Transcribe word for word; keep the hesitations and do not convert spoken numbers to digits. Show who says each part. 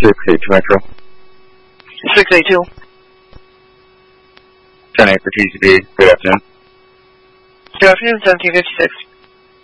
Speaker 1: six eight two Metro.
Speaker 2: six eight two.
Speaker 1: ten eight for T C D. Good afternoon.
Speaker 2: Good afternoon, seventeen fifty-six.